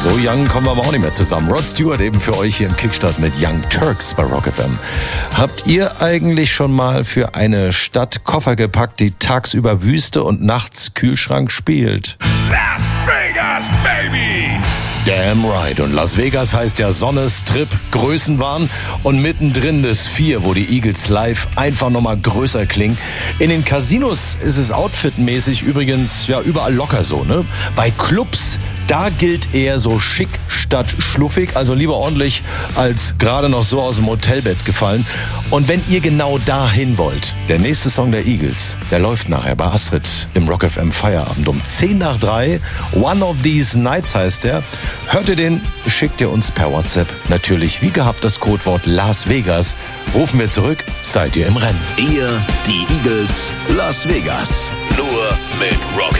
So young kommen wir aber auch nicht mehr zusammen. Rod Stewart eben für euch hier im Kickstart mit Young Turks bei Rock FM. Habt ihr eigentlich schon mal für eine Stadt Koffer gepackt, die tagsüber Wüste und nachts Kühlschrank spielt? Las Vegas, baby! Damn right. Und Las Vegas heißt ja Sonne, Strip, Größenwahn und mittendrin das 4, wo die Eagles live einfach nochmal größer klingen. In den Casinos ist es outfitmäßig übrigens ja überall locker so, ne? Bei Clubs, da gilt eher so schick statt schluffig, also lieber ordentlich als gerade noch so aus dem Hotelbett gefallen. Und wenn ihr genau dahin wollt, der nächste Song der Eagles, der läuft nachher bei Astrid im Rock FM Feierabend um 2:10. One of These Nights heißt der. Hört ihr den, schickt ihr uns per WhatsApp natürlich wie gehabt das Codewort Las Vegas. Rufen wir zurück, seid ihr im Rennen. Ihr, die Eagles, Las Vegas. Nur mit Rock